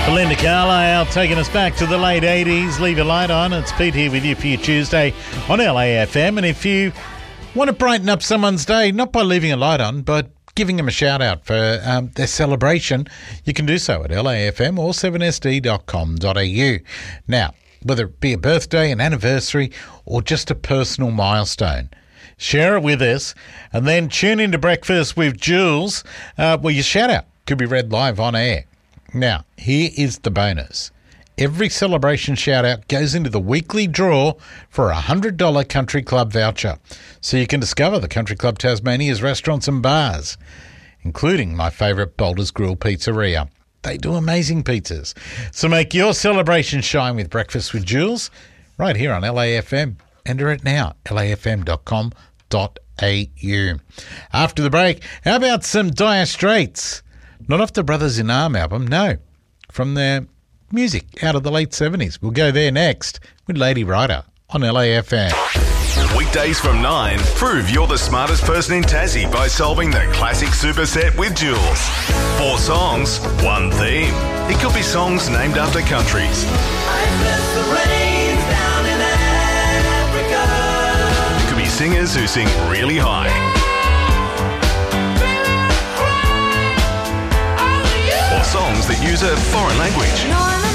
Belinda Carlisle taking us back to the late 80s. Leave your light on. It's Pete here with you for your Tuesday on LAFM. And if you want to brighten up someone's day, not by leaving a light on, but giving them a shout out for their celebration, you can do so at LAFM or 7sd.com.au. Now, whether it be a birthday, an anniversary, or just a personal milestone, share it with us and then tune into Breakfast with Jules, where your shout out could be read live on air. Now, here is the bonus. Every celebration shout-out goes into the weekly draw for a $100 Country Club voucher, so you can discover the Country Club Tasmania's restaurants and bars, including my favourite Boulders Grill Pizzeria. They do amazing pizzas. So make your celebration shine with Breakfast with Jules right here on LAFM. Enter it now, lafm.com.au. After the break, how about some Dire Straits? Not off the Brothers in Arm album, no. From their music out of the late 70s. We'll go there next with Lady Rider on LAFM. Weekdays from 9, prove you're the smartest person in Tassie by solving the classic superset with Jules. 4 songs, 1 theme. It could be songs named after countries. It could be singers who sing really high. Or songs that use a foreign language.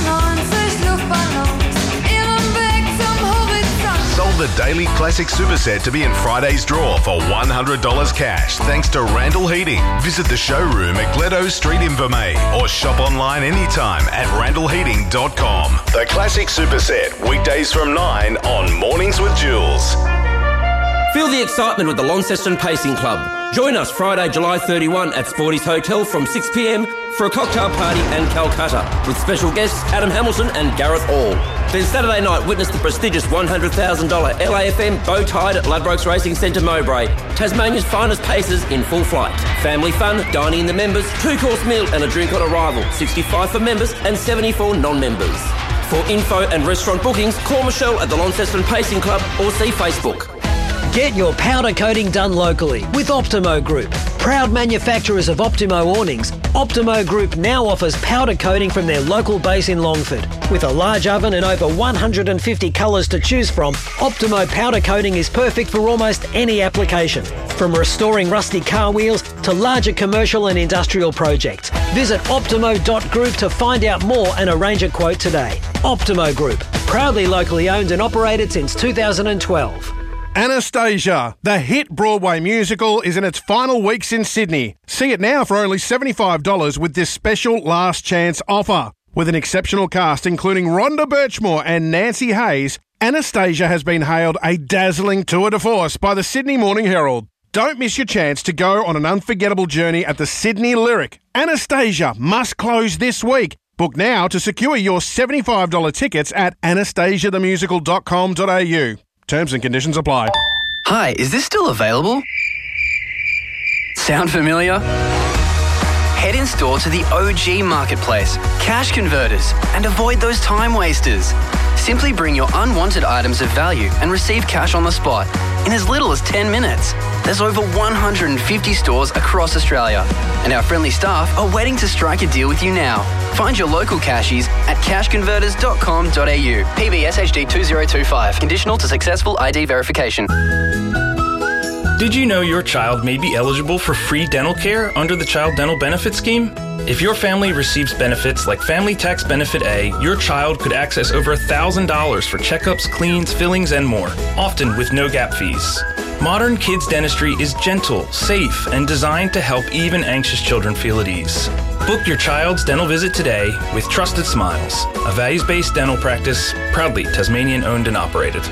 Sold the Daily Classic Superset to be in Friday's draw for $100 cash thanks to Randall Heating. Visit the showroom at Gledo Street in Vermey or shop online anytime at randallheating.com. The Classic Superset, weekdays from 9 on Mornings with Jules. Feel the excitement with the Launceston Pacing Club. Join us Friday, July 31 at Sporty's Hotel from 6 p.m. for a cocktail party and Calcutta with special guests Adam Hamilton and Gareth Hall. Then Saturday night, witness the prestigious $100,000 LAFM Bow Tide at Ladbrokes Racing Centre Mowbray. Tasmania's finest pacers in full flight. Family fun, dining in the members, 2-course meal and a drink on arrival. 65 for members and 74 non-members. For info and restaurant bookings, call Michelle at the Launceston Pacing Club or see Facebook. Get your powder coating done locally with Optimo Group. Proud manufacturers of Optimo awnings, Optimo Group now offers powder coating from their local base in Longford. With a large oven and over 150 colours to choose from, Optimo powder coating is perfect for almost any application. From restoring rusty car wheels to larger commercial and industrial projects. Visit optimo.group to find out more and arrange a quote today. Optimo Group, proudly locally owned and operated since 2012. Anastasia, the hit Broadway musical, is in its final weeks in Sydney. See it now for only $75 with this special last chance offer. With an exceptional cast including Rhonda Birchmore and Nancy Hayes, Anastasia has been hailed a dazzling tour de force by the Sydney Morning Herald. Don't miss your chance to go on an unforgettable journey at the Sydney Lyric. Anastasia must close this week. Book now to secure your $75 tickets at anastasiathemusical.com.au. Terms and conditions apply. Hi, is this still available? Sound familiar? Head in store to the OG Marketplace, Cash Converters, and avoid those time wasters. Simply bring your unwanted items of value and receive cash on the spot in as little as 10 minutes. There's over 150 stores across Australia, and our friendly staff are waiting to strike a deal with you now. Find your local cashies at cashconverters.com.au. PBS HD 2025. Conditional to successful ID verification. Did you know your child may be eligible for free dental care under the Child Dental Benefit Scheme? If your family receives benefits like Family Tax Benefit A, your child could access over $1,000 for checkups, cleans, fillings, and more, often with no gap fees. Modern kids dentistry is gentle, safe, and designed to help even anxious children feel at ease. Book your child's dental visit today with Trusted Smiles, a values-based dental practice proudly Tasmanian owned and operated.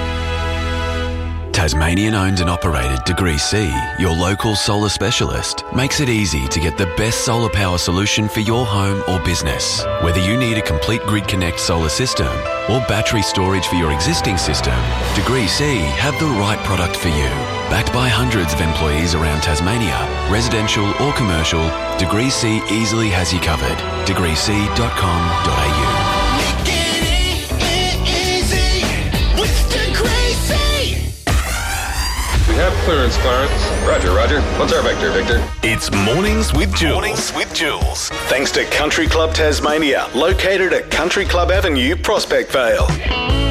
Tasmanian owned and operated Degree C, your local solar specialist, makes it easy to get the best solar power solution for your home or business. Whether you need a complete Grid Connect solar system or battery storage for your existing system, Degree C have the right product for you. Backed by hundreds of employees around Tasmania, residential or commercial, Degree C easily has you covered. degreec.com.au. have clearance, Clarence. Roger, Roger. What's our vector, Victor? It's Mornings with Jules. Mornings with Jules. Thanks to Country Club Tasmania, located at Country Club Avenue, Prospect Vale.